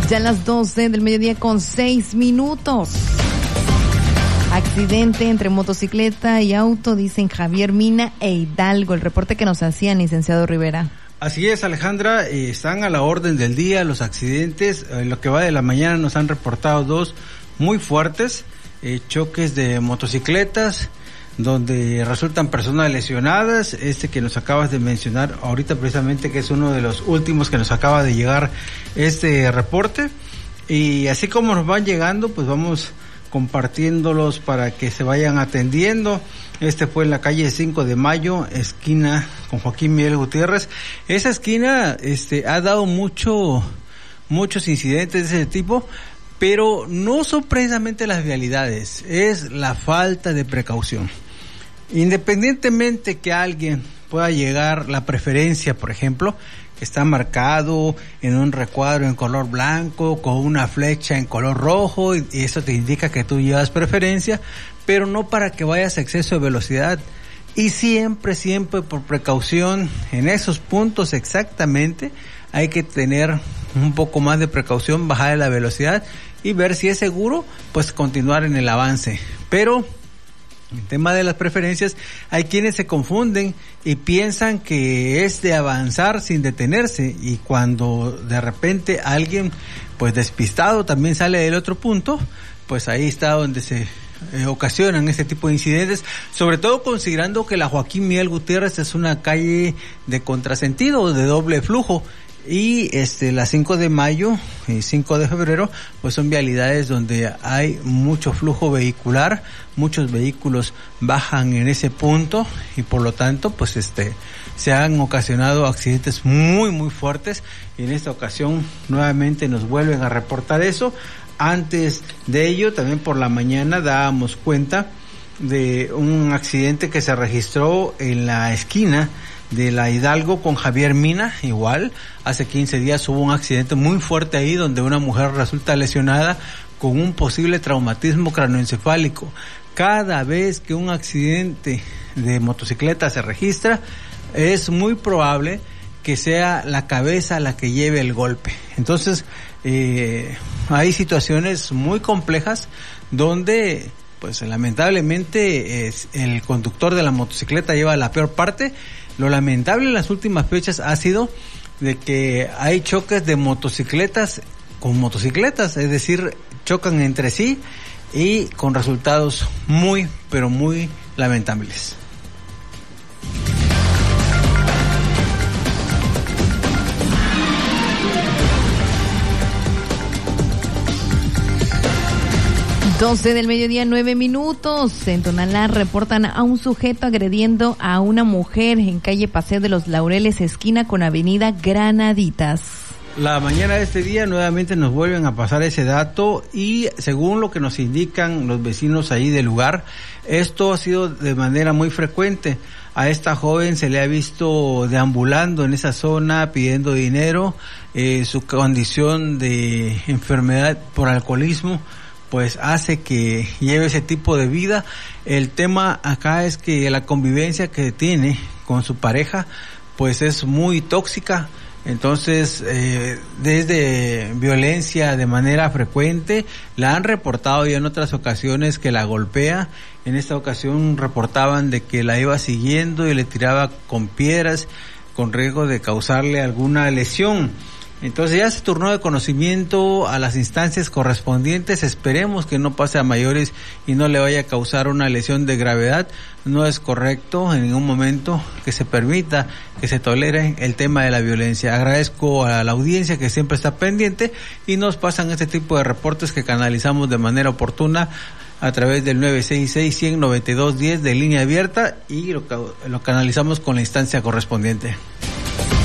Ya a las 12 del mediodía con 6 minutos. Accidente entre motocicleta y auto, dicen Javier Mina e Hidalgo. El reporte que nos hacían, licenciado Rivera. Así es, Alejandra, están a la orden del día los accidentes. En lo que va de la mañana nos han reportado 2 muy fuertes, choques de motocicletas, donde resultan personas lesionadas. Este que nos acabas de mencionar ahorita precisamente, que es uno de los últimos que nos acaba de llegar este reporte. Y así como nos van llegando, pues vamos compartiéndolos para que se vayan atendiendo. Este fue en la calle 5 de Mayo, esquina con Joaquín Miguel Gutiérrez. Esa esquina ha dado muchos incidentes de ese tipo, pero no son precisamente las vialidades, es la falta de precaución. Independientemente que alguien pueda llegar la preferencia, por ejemplo, que está marcado en un recuadro en color blanco con una flecha en color rojo, y eso te indica que tú llevas preferencia, pero no para que vayas a exceso de velocidad. Y siempre por precaución, en esos puntos exactamente, hay que tener un poco más de precaución, bajar la velocidad y ver si es seguro, pues continuar en el avance. Pero el tema de las preferencias, hay quienes se confunden y piensan que es de avanzar sin detenerse, y cuando de repente alguien pues despistado también sale del otro punto, pues ahí está donde se ocasionan este tipo de incidentes, sobre todo considerando que la Joaquín Miguel Gutiérrez es una calle de contrasentido, de doble flujo, y la 5 de mayo y 5 de febrero pues son vialidades donde hay mucho flujo vehicular, muchos vehículos bajan en ese punto, y por lo tanto pues se han ocasionado accidentes muy fuertes, y en esta ocasión nuevamente nos vuelven a reportar eso. Antes de ello, también por la mañana dábamos cuenta de un accidente que se registró en la esquina de la Hidalgo con Javier Mina. Igual, hace 15 días hubo un accidente muy fuerte ahí, donde una mujer resulta lesionada con un posible traumatismo craneoencefálico. Cada vez que un accidente de motocicleta se registra, es muy probable que sea la cabeza la que lleve el golpe. Entonces, hay situaciones muy complejas donde pues lamentablemente el conductor de la motocicleta lleva la peor parte. Lo lamentable en las últimas fechas ha sido de que hay choques de motocicletas con motocicletas, es decir, chocan entre sí y con resultados muy lamentables. Doce del mediodía, 9 minutos. En Tonalá reportan a un sujeto agrediendo a una mujer en calle Paseo de los Laureles, esquina con avenida Granaditas. La mañana de este día nuevamente nos vuelven a pasar ese dato, y según lo que nos indican los vecinos ahí del lugar, esto ha sido de manera muy frecuente. A esta joven se le ha visto deambulando en esa zona pidiendo dinero. Su condición de enfermedad por alcoholismo pues hace que lleve ese tipo de vida. El tema acá es que la convivencia que tiene con su pareja pues es muy tóxica. Entonces, desde violencia de manera frecuente, la han reportado ya en otras ocasiones que la golpea. En esta ocasión reportaban de que la iba siguiendo y le tiraba con piedras con riesgo de causarle alguna lesión. Entonces ya se turnó de conocimiento a las instancias correspondientes. Esperemos que no pase a mayores y no le vaya a causar una lesión de gravedad. No es correcto en ningún momento que se permita, que se tolere el tema de la violencia. Agradezco a la audiencia que siempre está pendiente y nos pasan este tipo de reportes que canalizamos de manera oportuna a través del 966-100-9210 de línea abierta, y lo canalizamos con la instancia correspondiente.